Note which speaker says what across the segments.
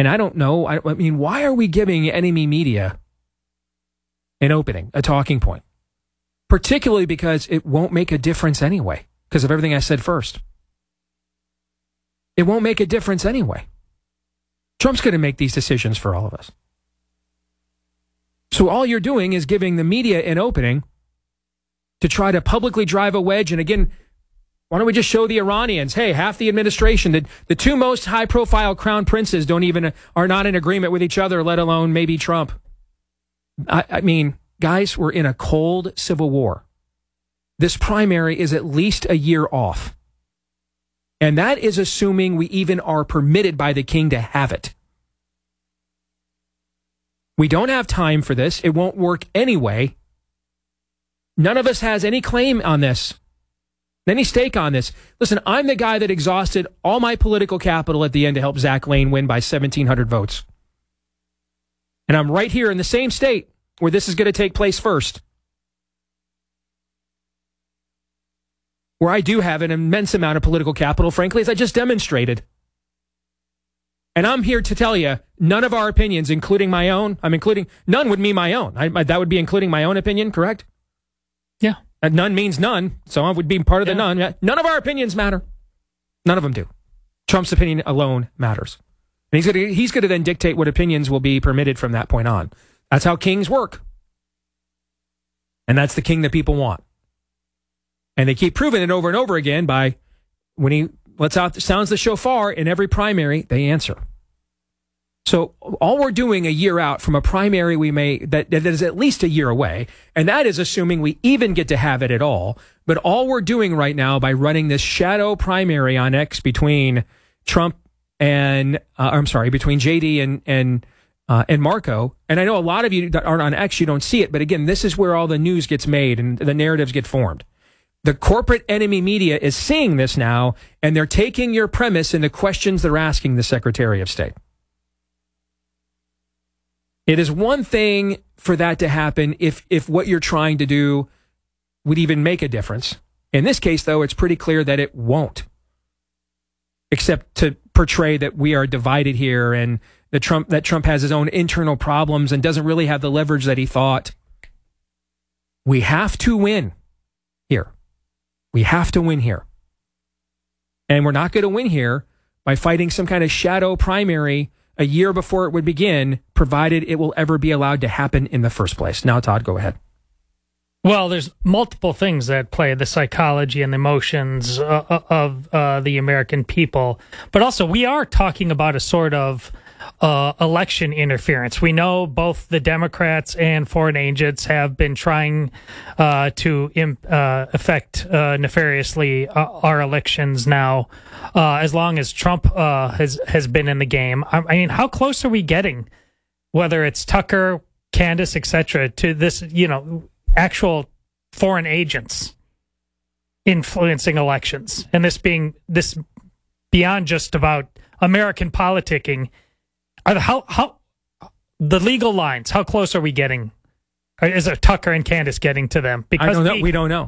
Speaker 1: And I don't know. I mean, why are we giving enemy media an opening, a talking point? Particularly because it won't make a difference anyway, because of everything I said first. It won't make a difference anyway. Trump's going to make these decisions for all of us. So all you're doing is giving the media an opening to try to publicly drive a wedge. And again, why don't we just show the Iranians, hey, half the administration, the two most high-profile crown princes are not in agreement with each other, let alone maybe Trump. I mean, guys, we're in a cold civil war. This primary is at least a year off. And that is assuming we even are permitted by the king to have it. We don't have time for this. It won't work anyway. None of us has any claim on this. Any stake on this. Listen, I'm the guy that exhausted all my political capital at the end to help Zach Lane win by 1,700 votes. And I'm right here in the same state where this is going to take place first. Where I do have an immense amount of political capital, frankly, as I just demonstrated. And I'm here to tell you, none of our opinions, including my own, none would mean my own. That would be including my own opinion, correct?
Speaker 2: Yeah.
Speaker 1: None means none, so I would be part of the none. None of our opinions matter. None of them do. Trump's opinion alone matters. And he's going to then dictate what opinions will be permitted from that point on. That's how kings work. And that's the king that people want. And they keep proving it over and over again by when he sounds the shofar in every primary, they answer. So all we're doing a year out from a primary that is at least a year away, and that is assuming we even get to have it at all. But all we're doing right now by running this shadow primary on X between Trump and between JD and Marco, and I know a lot of you that aren't on X, you don't see it, but again, this is where all the news gets made and the narratives get formed. The corporate enemy media is seeing this now, and they're taking your premise and the questions they're asking the Secretary of State. It is one thing for that to happen if what you're trying to do would even make a difference. In this case, though, it's pretty clear that it won't, except to portray that we are divided here and that Trump has his own internal problems and doesn't really have the leverage that he thought. We have to win here. We have to win here. And we're not going to win here by fighting some kind of shadow primary a year before it would begin, provided it will ever be allowed to happen in the first place. Now, Todd, go ahead.
Speaker 2: Well, there's multiple things that play the psychology and the emotions of the American people. But also, we are talking about a sort of election interference. We know both the Democrats and foreign agents have been trying to affect nefariously our elections now, as long as Trump has been in the game. I mean, how close are we getting, whether it's Tucker, Candace, etc., to this, actual foreign agents influencing elections, and this beyond just about American politicking? How the legal lines? How close are we getting? Is it Tucker and Candace getting to them? Because
Speaker 1: I don't know. We don't know.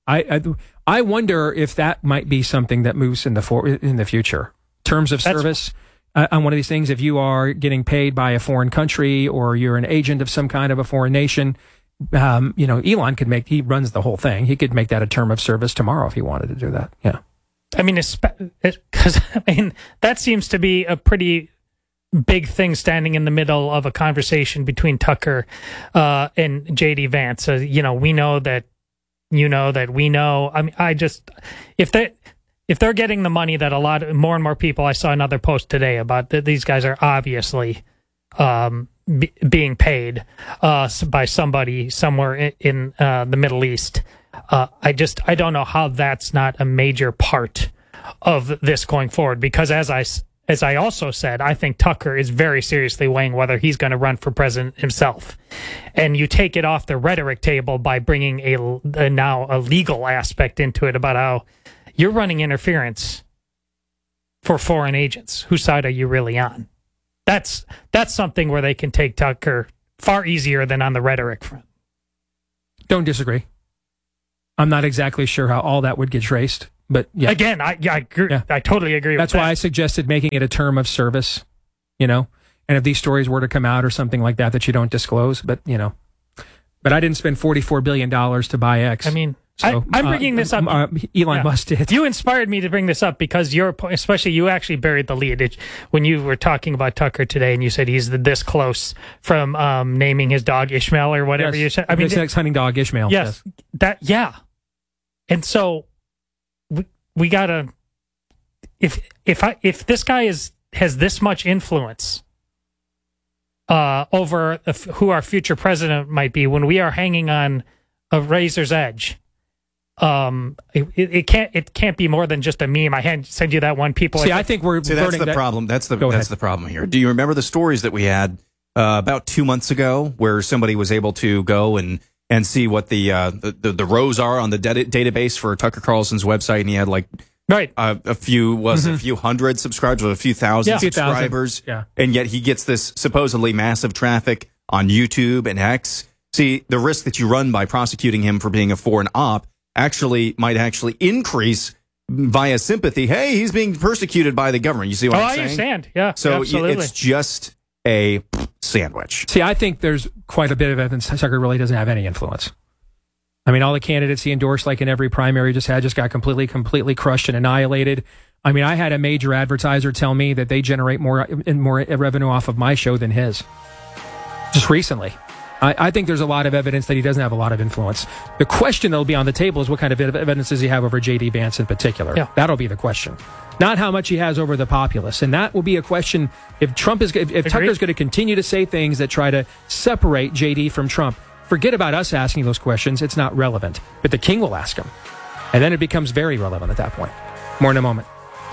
Speaker 1: I wonder if that might be something that moves in the future. Terms of service on one of these things. If you are getting paid by a foreign country or you're an agent of some kind of a foreign nation, Elon could he runs the whole thing. He could make that a term of service tomorrow if he wanted to do that. Yeah.
Speaker 2: I mean, because that seems to be a pretty big thing standing in the middle of a conversation between Tucker and JD Vance. We know that we know. I mean, if they're getting the money that more and more people. I saw another post today about that these guys are obviously being paid by somebody somewhere in the Middle East. I don't know how that's not a major part of this going forward, because as I also said, I think Tucker is very seriously weighing whether he's going to run for president himself. And you take it off the rhetoric table by bringing now a legal aspect into it about how you're running interference for foreign agents. Whose side are you really on? That's something where they can take Tucker far easier than on the rhetoric front.
Speaker 1: Don't disagree. I'm not exactly sure how all that would get traced. But yeah.
Speaker 2: Again, I agree. Yeah. I totally agree.
Speaker 1: That's why I suggested making it a term of service. and if these stories were to come out or something like that you don't disclose. But but I didn't spend $44 billion to buy X.
Speaker 2: I mean,
Speaker 1: so,
Speaker 2: I'm bringing this up.
Speaker 1: Elon Musk did.
Speaker 2: You inspired me to bring this up because especially you actually buried the lead when you were talking about Tucker today, and you said he's this close from naming his dog Ishmael or whatever you said. I mean,
Speaker 1: his hunting dog Ishmael.
Speaker 2: Yes, and so we gotta if this guy has this much influence over who our future president might be when we are hanging on a razor's edge. It can't be more than just a meme. I send you that one. People
Speaker 1: I think we're
Speaker 3: that's the problem. That's the problem here. Do you remember the stories that we had about 2 months ago, where somebody was able to go and see what the rows are on the database for Tucker Carlson's website, and he had a few hundred subscribers, or a few thousand subscribers, and yet he gets this supposedly massive traffic on YouTube and X. See, the risk that you run by prosecuting him for being a foreign op might actually increase via sympathy. Hey, he's being persecuted by the government. You see what I'm saying?
Speaker 2: I understand. Yeah.
Speaker 3: So
Speaker 2: absolutely.
Speaker 3: It's just a sandwich.
Speaker 1: See, I think there's quite a bit of evidence Tucker really doesn't have any influence. I mean, all the candidates he endorsed, like in every primary just got completely crushed and annihilated. I mean, I had a major advertiser tell me that they generate more revenue off of my show than his. Just recently. I think there's a lot of evidence that he doesn't have a lot of influence. The question that'll be on the table is what kind of evidence does he have over J.D. Vance in particular? Yeah. That'll be the question. Not how much he has over the populace. And that will be a question if Tucker's going to continue to say things that try to separate J.D. from Trump. Forget about us asking those questions. It's not relevant. But the king will ask them. And then it becomes very relevant at that point. More in a moment.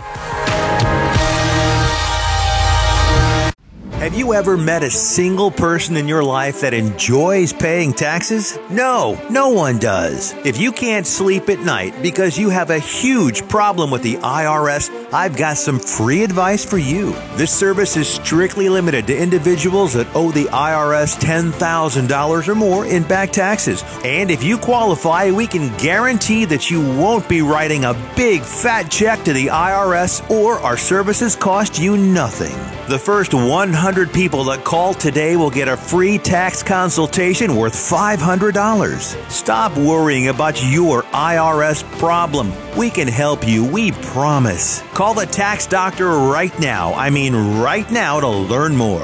Speaker 4: Have you ever met a single person in your life that enjoys paying taxes? No one does. If you can't sleep at night because you have a huge problem with the IRS, I've got some free advice for you. This service is strictly limited to individuals that owe the IRS $10,000 or more in back taxes. And if you qualify, we can guarantee that you won't be writing a big fat check to the IRS, or our services cost you nothing. The first 100 people that call today will get a free tax consultation worth $500. Stop worrying about your IRS problem. We can help you, we promise. Call the tax doctor right now. I mean right now, to learn more.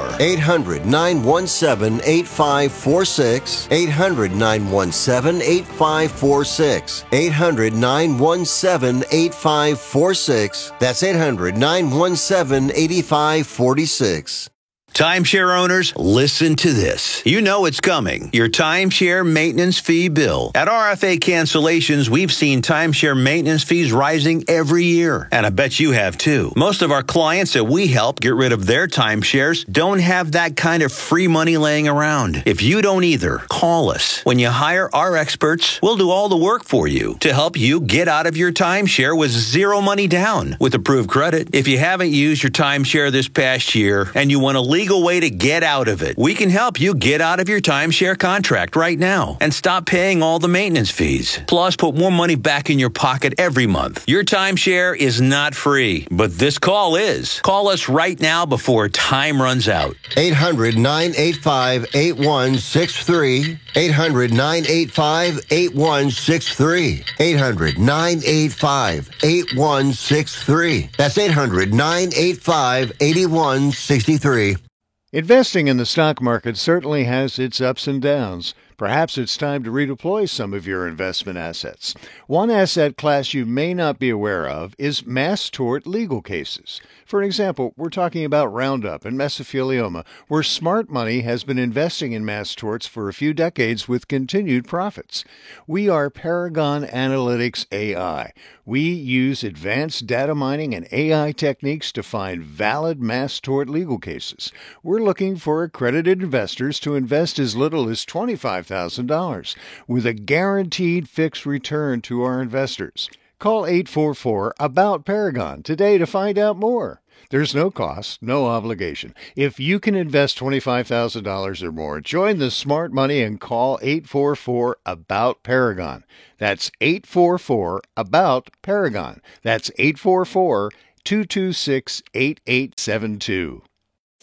Speaker 5: 800-917-8546. 800-917-8546. 800-917-8546. That's 800-917-8546.
Speaker 6: Timeshare owners, listen to this. You know it's coming. Your timeshare maintenance fee bill. At RFA Cancellations, we've seen timeshare maintenance fees rising every year. And I bet you have too. Most of our clients that we help get rid of their timeshares don't have that kind of free money laying around. If you don't either, call us. When you hire our experts, we'll do all the work for you to help you get out of your timeshare with zero money down with approved credit. If you haven't used your timeshare this past year and you want to legal way to get out of it, we can help you get out of your timeshare contract right now and stop paying all the maintenance fees. Plus, put more money back in your pocket every month. Your timeshare is not free, but this call is. Call us right now before time runs out.
Speaker 5: 800-985-8163. 800-985-8163. 800-985-8163. That's 800-985-8163.
Speaker 7: Investing in the stock market certainly has its ups and downs. Perhaps it's time to redeploy some of your investment assets. One asset class you may not be aware of is mass tort legal cases. For example, we're talking about Roundup and mesothelioma, where smart money has been investing in mass torts for a few decades with continued profits. We are Paragon Analytics AI. We use advanced data mining and AI techniques to find valid mass tort legal cases. We're looking for accredited investors to invest as little as $25,000 with a guaranteed fixed return to our investors. Call 844-ABOUT-PARAGON today to find out more. There's no cost, no obligation. If you can invest $25,000 or more, join the smart money and call 844-ABOUT-PARAGON. That's 844-ABOUT-PARAGON. That's 844-226-8872.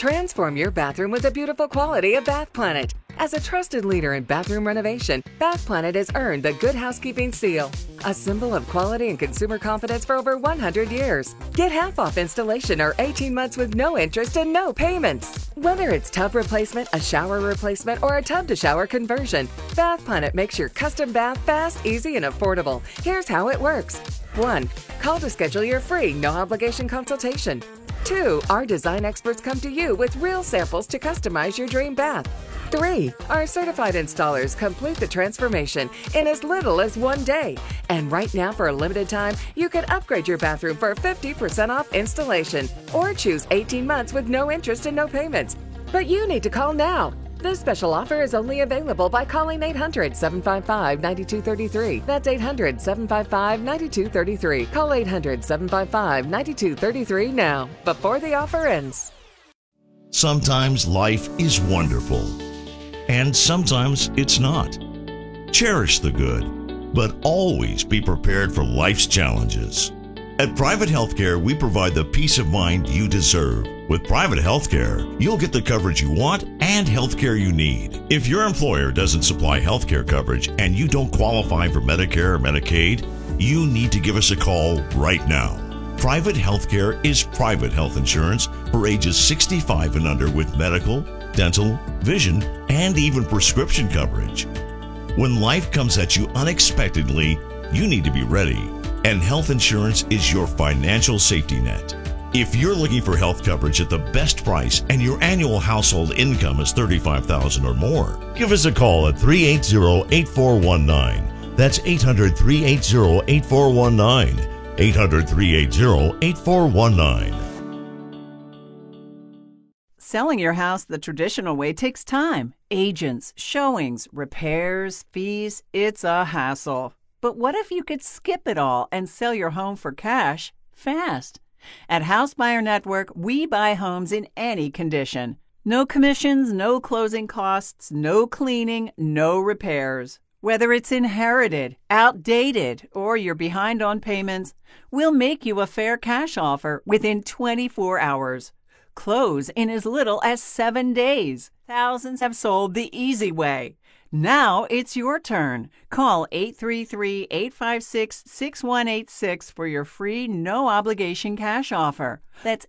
Speaker 8: Transform your bathroom with the beautiful quality of Bath Planet. As a trusted leader in bathroom renovation, Bath Planet has earned the Good Housekeeping seal, a symbol of quality and consumer confidence for over 100 years. Get half off installation or 18 months with no interest and no payments. Whether it's tub replacement, a shower replacement, or a tub-to-shower conversion, Bath Planet makes your custom bath fast, easy, and affordable. Here's how it works. 1. Call to schedule your free, no-obligation consultation. 2. Our design experts come to you with real samples to customize your dream bath. 3. Our certified installers complete the transformation in as little as 1 day. And right now, for a limited time, you can upgrade your bathroom for 50% off installation or choose 18 months with no interest and no payments. But you need to call now. This special offer is only available by calling 800-755-9233. That's 800-755-9233. Call 800-755-9233 now, before the offer ends.
Speaker 9: Sometimes life is wonderful, and sometimes it's not. Cherish the good, but always be prepared for life's challenges. At Private Healthcare, we provide the peace of mind you deserve. With Private Healthcare, you'll get the coverage you want and healthcare you need. If your employer doesn't supply healthcare coverage and you don't qualify for Medicare or Medicaid, you need to give us a call right now. Private Healthcare is private health insurance for ages 65 and under with medical, dental, vision, and even prescription coverage. When life comes at you unexpectedly, you need to be ready. And health insurance is your financial safety net. If you're looking for health coverage at the best price and your annual household income is $35,000 or more, give us a call at 380-8419. That's 800-380-8419. 800-380-8419.
Speaker 10: Selling your house the traditional way takes time. Agents, showings, repairs, fees. It's a hassle. But what if you could skip it all and sell your home for cash fast? At House Buyer Network, we buy homes in any condition. No commissions, no closing costs, no cleaning, no repairs. Whether it's inherited, outdated, or you're behind on payments, we'll make you a fair cash offer within 24 hours. Close in as little as 7 days. Thousands have sold the easy way. Now it's your turn. Call 833-856-6186 for your free no-obligation cash offer. That's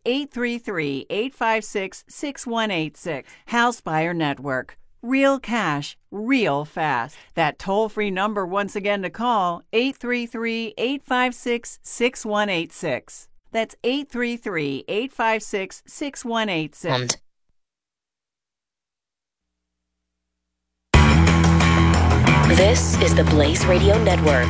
Speaker 10: 833-856-6186. House Buyer Network. Real cash, real fast. That toll-free number once again to call, 833-856-6186. That's 833-856-6186.
Speaker 11: This is the Blaze Radio Network.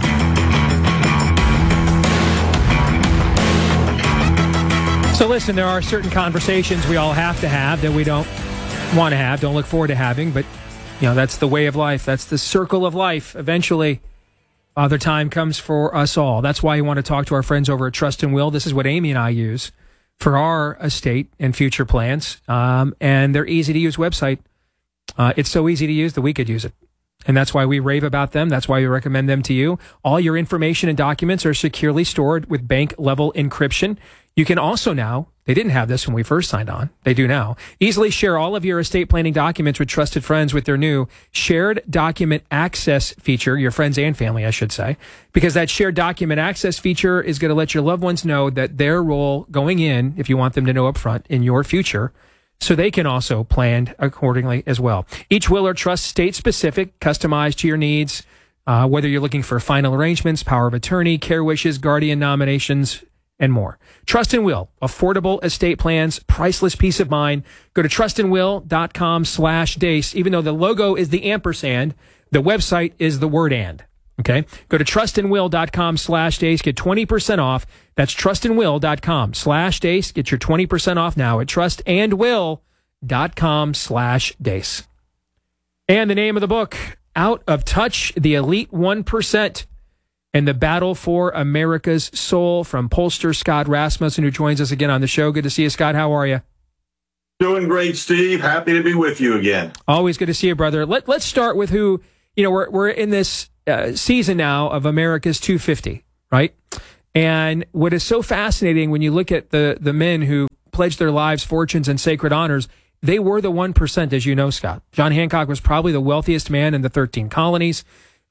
Speaker 1: So listen, there are certain conversations we all have to have that we don't want to have, don't look forward to having, but that's the way of life. That's the circle of life. Eventually, the time comes for us all. That's why you want to talk to our friends over at Trust and Will. This is what Amy and I use for our estate and future plans. And they're easy to use website. It's so easy to use that we could use it. And that's why we rave about them. That's why we recommend them to you. All your information and documents are securely stored with bank-level encryption. You can also now, they didn't have this when we first signed on, they do now, easily share all of your estate planning documents with trusted friends with their new shared document access feature, your friends and family, I should say, because that shared document access feature is going to let your loved ones know that their role going in, if you want them to know up front, in your future, so they can also plan accordingly as well. Each will or trust state-specific, customized to your needs, whether you're looking for final arrangements, power of attorney, care wishes, guardian nominations, and more. Trust and Will, affordable estate plans, priceless peace of mind. Go to trustandwill.com/Deace. Even though the logo is the ampersand, the website is the word and. Okay? Go to trustandwill.com/Deace. Get 20% off. That's trustandwill.com/Deace. Get your 20% off now at trustandwill.com/Deace. And the name of the book, Out of Touch, The Elite 1%. And the Battle for America's Soul, from pollster Scott Rasmussen, who joins us again on the show. Good to see you, Scott. How are you?
Speaker 12: Doing great, Steve. Happy to be with you again.
Speaker 1: Always good to see you, brother. Let's start with who, we're in this season now of America's 250, right? And what is so fascinating when you look at the men who pledged their lives, fortunes, and sacred honors, they were the 1%, as you know, Scott. John Hancock was probably the wealthiest man in the 13 colonies.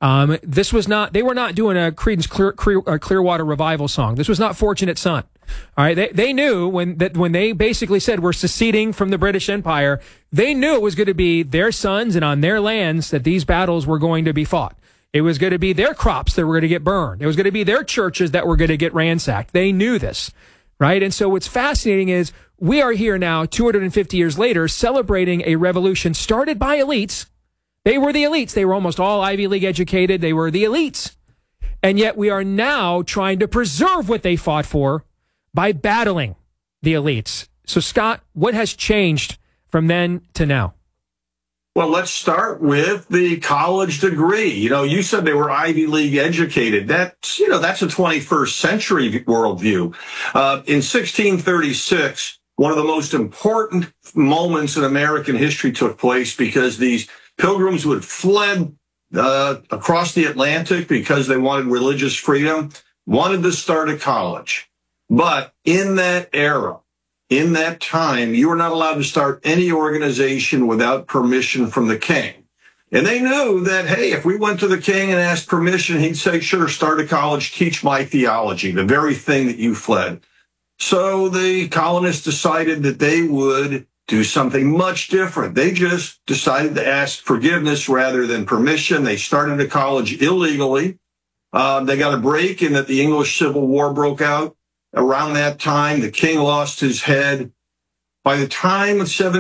Speaker 1: They were not doing a Creedence Clearwater Revival song. This was not Fortunate Son. All right. They knew when they basically said we're seceding from the British Empire, they knew it was going to be their sons and on their lands that these battles were going to be fought. It was going to be their crops that were going to get burned. It was going to be their churches that were going to get ransacked. They knew this, right? And so what's fascinating is we are here now, 250 years later, celebrating a revolution started by elites. They were the elites. They were almost all Ivy League educated. They were the elites. And yet we are now trying to preserve what they fought for by battling the elites. So, Scott, what has changed from then to now?
Speaker 12: Well, let's start with the college degree. You said they were Ivy League educated. That's a 21st century worldview. In 1636, one of the most important moments in American history took place because these pilgrims who had fled across the Atlantic because they wanted religious freedom wanted to start a college. But in that era, in that time, you were not allowed to start any organization without permission from the king. And they knew that, hey, if we went to the king and asked permission, he'd say, sure, start a college, teach my theology, the very thing that you fled. So the colonists decided that they would do something much different. They just decided to ask forgiveness rather than permission. They started a college illegally. They got a break in that the English Civil War broke out. Around that time, the king lost his head. By the time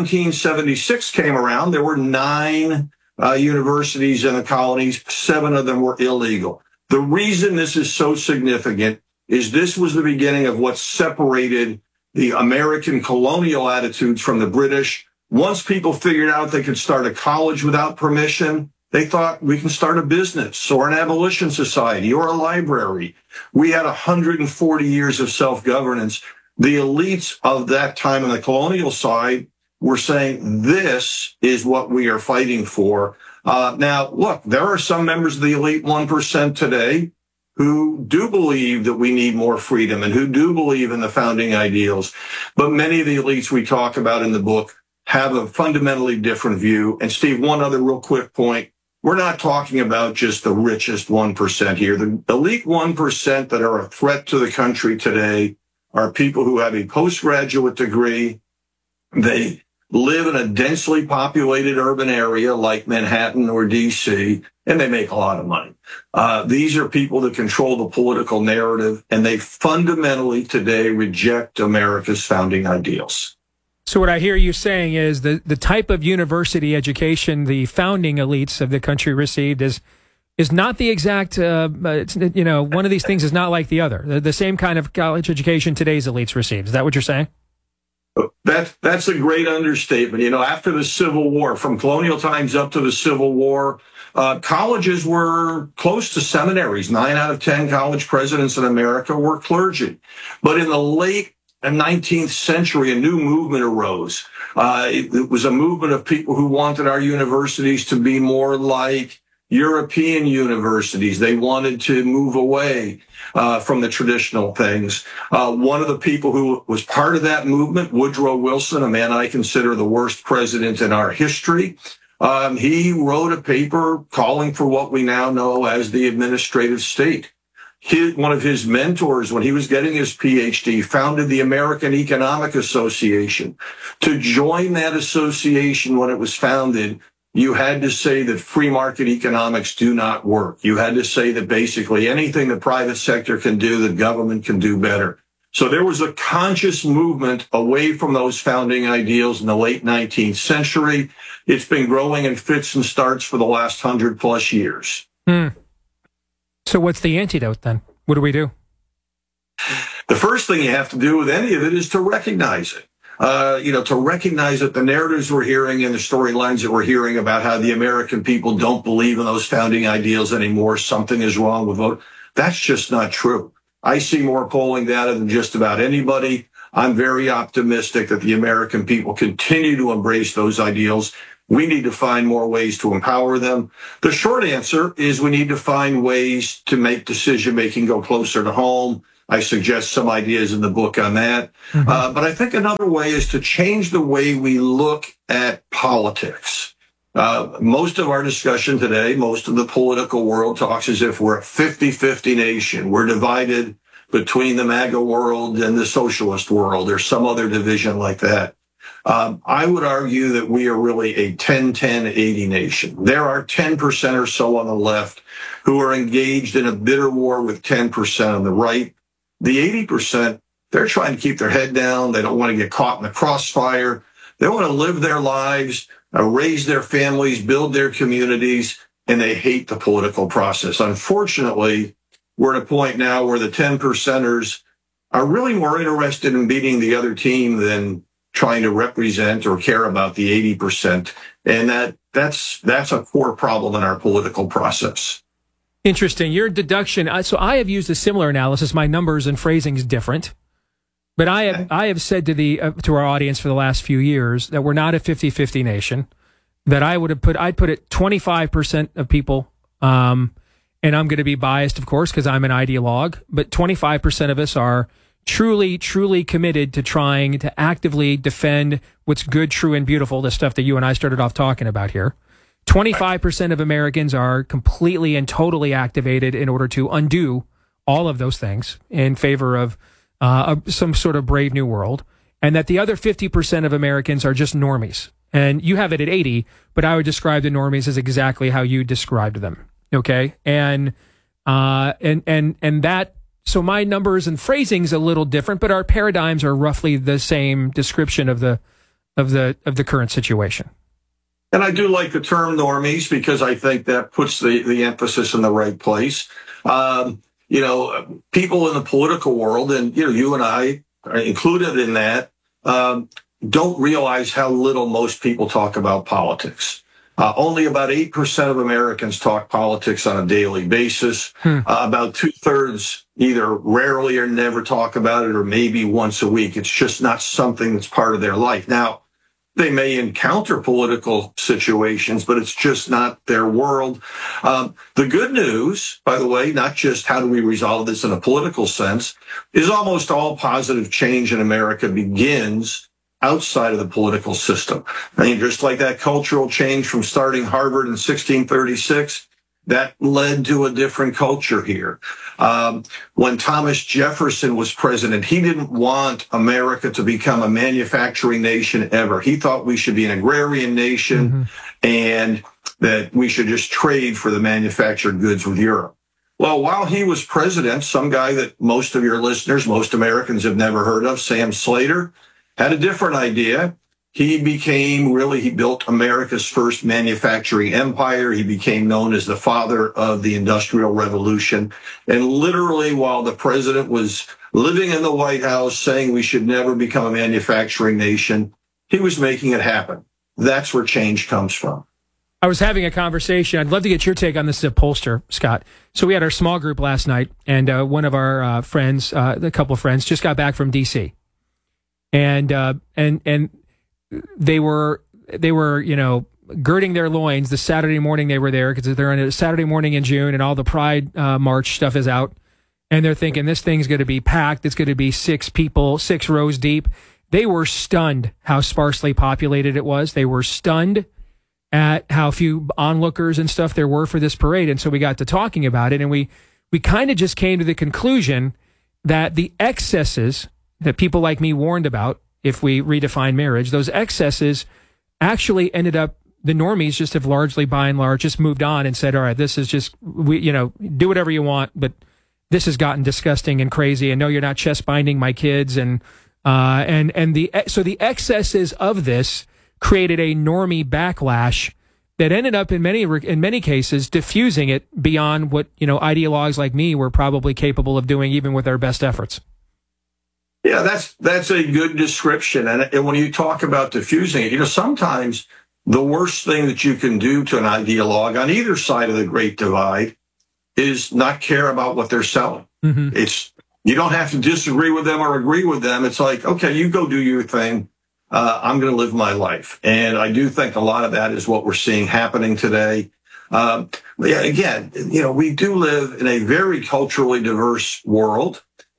Speaker 12: 1776 came around, there were 9 universities in the colonies. 7 of them were illegal. The reason this is so significant is this was the beginning of what separated the American colonial attitudes from the British. Once people figured out they could start a college without permission, they thought we can start a business or an abolition society or a library. We had 140 years of self-governance. The elites of that time on the colonial side were saying, this is what we are fighting for. Now, look, there are some members of the elite 1% today who do believe that we need more freedom and who do believe in the founding ideals. But many of the elites we talk about in the book have a fundamentally different view. And Steve, one other real quick point. We're not talking about just the richest 1% here. The elite 1% that are a threat to the country today are people who have a postgraduate degree. They live in a densely populated urban area like Manhattan or D.C., and they make a lot of money. These are people that control the political narrative, and they fundamentally today reject America's founding ideals.
Speaker 1: So what I hear you saying is the type of university education the founding elites of the country received is not the exact, one of these things is not like the other. The same kind of college education today's elites receive. Is that what you're saying?
Speaker 12: That's a great understatement. After the Civil War, from colonial times up to the Civil War, colleges were close to seminaries. 9 out of 10 college presidents in America were clergy. But in the late 19th century, a new movement arose. It was a movement of people who wanted our universities to be more like European universities. They wanted to move away from the traditional things. One of the people who was part of that movement, Woodrow Wilson, a man I consider the worst president in our history, he wrote a paper calling for what we now know as the administrative state. One of his mentors, when he was getting his PhD, founded the American Economic Association. To join that association when it was founded, you had to say that free market economics do not work. You had to say that basically anything the private sector can do, the government can do better. So there was a conscious movement away from those founding ideals in the late 19th century. It's been growing in fits and starts for the last 100+ years.
Speaker 1: So what's the antidote then? What do we do?
Speaker 12: The first thing you have to do with any of it is to recognize it. To recognize that the narratives we're hearing and the storylines that we're hearing about how the American people don't believe in those founding ideals anymore, something is wrong with vote. That's just not true. I see more polling data than just about anybody. I'm very optimistic that the American people continue to embrace those ideals. We need to find more ways to empower them. The short answer is we need to find ways to make decision-making go closer to home. I suggest some ideas in the book on that. But I think another way is to change the way we look at politics. Most of our discussion today, most of the political world talks as if we're a 50-50 nation. We're divided between the MAGA world and the socialist world, or some other division like that. I would argue that we are really a 10-10-80 nation. There are 10% or so on the left who are engaged in a bitter war with 10% on the right. The 80%, they're trying to keep their head down. They don't want to get caught in the crossfire. They want to live their lives, raise their families, build their communities, and they hate the political process. Unfortunately, we're at a point now where the 10%ers are really more interested in beating the other team than trying to represent or care about the 80%. And that's a core problem in our political process.
Speaker 1: Interesting. Your deduction. So I have used a similar analysis. My numbers and phrasing is different. But I have said to our audience for the last few years that we're not a 50-50 nation, that I'd put it 25% of people, and I'm going to be biased, of course, because I'm an ideologue, but 25% of us are truly, truly committed to trying to actively defend what's good, true, and beautiful, the stuff that you and I started off talking about here. 25% of Americans are completely and totally activated in order to undo all of those things in favor of some sort of brave new world, and that the other 50% of Americans are just normies. And you have it at 80, but I would describe the normies as exactly how you described them. Okay, and that. So my numbers and phrasing's a little different, but our paradigms are roughly the same description of the current situation.
Speaker 12: And I do like the term normies because I think that puts the emphasis in the right place. People in the political world, and you and I are included in that, don't realize how little most people talk about politics. Only about 8% of Americans talk politics on a daily basis. About 2/3 either rarely or never talk about it, or maybe once a week. It's just not something that's part of their life. Now, they may encounter political situations, but it's just not their world. The good news, by the way, not just how do we resolve this in a political sense, is almost all positive change in America begins outside of the political system. I mean, just like that cultural change from starting Harvard in 1636, that led to a different culture here. When Thomas Jefferson was president, he didn't want America to become a manufacturing nation ever. He thought we should be an agrarian nation and that we should just trade for the manufactured goods with Europe. Well, while he was president, some guy that most of your listeners, most Americans have never heard of, Sam Slater, had a different idea. He built America's first manufacturing empire. He became known as the father of the Industrial Revolution. And literally, while the president was living in the White House saying we should never become a manufacturing nation, he was making it happen. That's where change comes from.
Speaker 1: I was having a conversation. I'd love to get your take on this as a pollster, Scott. So we had our small group last night, and one of our friends, a couple of friends, just got back from D.C. And they were, girding their loins the Saturday morning they were there, because they're on a Saturday morning in June and all the Pride March stuff is out. And they're thinking this thing's going to be packed. It's going to be 6 people, 6 rows deep. They were stunned how sparsely populated it was. They were stunned at how few onlookers and stuff there were for this parade. And so we got to talking about it, and we kind of just came to the conclusion that the excesses that people like me warned about, if we redefine marriage, those excesses actually ended up, the normies just have largely, by and large, just moved on and said, all right, this is just, do whatever you want, but this has gotten disgusting and crazy, and no, you're not chest binding my kids, so the excesses of this created a normie backlash that ended up in many cases diffusing it beyond what ideologues like me were probably capable of doing, even with our best efforts.
Speaker 12: Yeah, that's a good description. And when you talk about diffusing it, sometimes the worst thing that you can do to an ideologue on either side of the Great Divide is not care about what they're selling. You don't have to disagree with them or agree with them. It's like, okay, you go do your thing. I'm going to live my life. And I do think a lot of that is what we're seeing happening today. Again, we do live in a very culturally diverse world.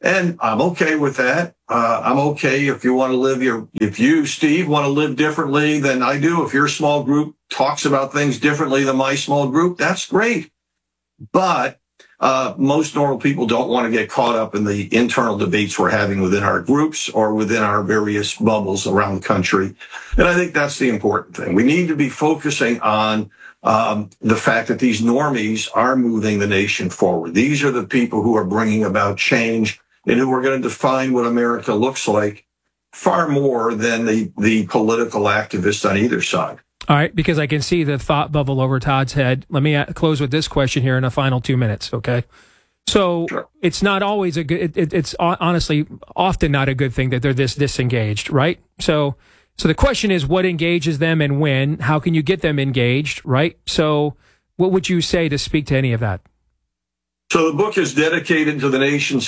Speaker 12: And I'm okay with that. I'm okay if you want to live if you, Steve, want to live differently than I do. If your small group talks about things differently than my small group, that's great. But most normal people don't want to get caught up in the internal debates we're having within our groups or within our various bubbles around the country. And I think that's the important thing. We need to be focusing on the fact that these normies are moving the nation forward. These are the people who are bringing about change and who are going to define what America looks like far more than the political activists on either side.
Speaker 1: All right, because I can see the thought bubble over Todd's head. Let me close with this question here in the final 2 minutes, okay? So sure. It's not always a good, it's honestly often not a good thing that they're this disengaged, right? So the question is, what engages them and when? How can you get them engaged, right? So what would you say to speak to any of that?
Speaker 12: So the book is dedicated to the nation's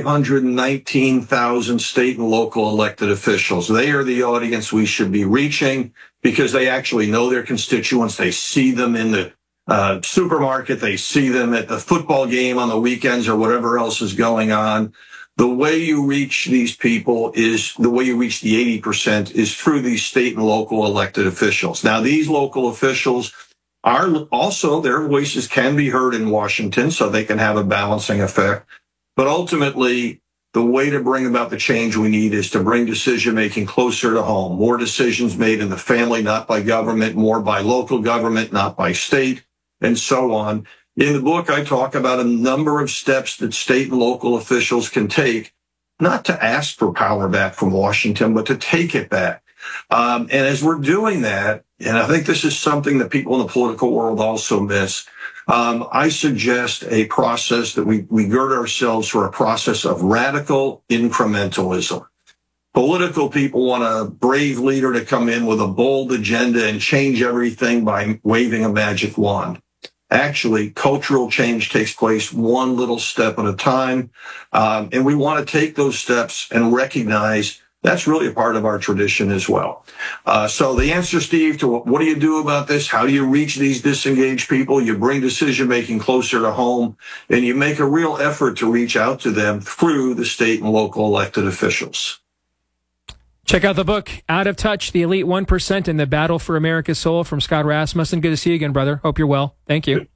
Speaker 12: 519,000 state and local elected officials. They are the audience we should be reaching because they actually know their constituents. They see them in the supermarket. They see them at the football game on the weekends or whatever else is going on. The way you reach these people is the way you reach the 80% is through these state and local elected officials. Now, these local officials are also, their voices can be heard in Washington, so they can have a balancing effect. But ultimately, the way to bring about the change we need is to bring decision-making closer to home. More decisions made in the family, not by government, more by local government, not by state, and so on. In the book, I talk about a number of steps that state and local officials can take, not to ask for power back from Washington, but to take it back. And as we're doing that, and I think this is something that people in the political world also miss, I suggest a process that we gird ourselves for a process of radical incrementalism. Political people want a brave leader to come in with a bold agenda and change everything by waving a magic wand. Actually, cultural change takes place one little step at a time, and we want to take those steps and recognize that's really a part of our tradition as well. So the answer, Steve, to what do you do about this? How do you reach these disengaged people? You bring decision-making closer to home, and you make a real effort to reach out to them through the state and local elected officials.
Speaker 1: Check out the book, Out of Touch, The Elite 1% and the Battle for America's Soul from Scott Rasmussen. Good to see you again, brother. Hope you're well. Thank you.